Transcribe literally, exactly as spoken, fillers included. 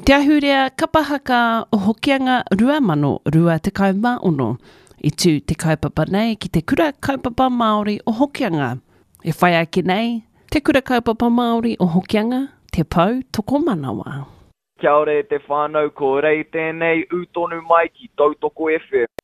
Te ahurea kapahaka o hokianga rua mano rua te kaumāono i tū te kaupapa nei ki te kura kaupapa Māori o hokianga. E whai ake nei, te kura kaupapa Māori o hokianga, te pau toko manawa. Kia ore te whānau ko rei tēnei utonu mai ki Tautoko F M.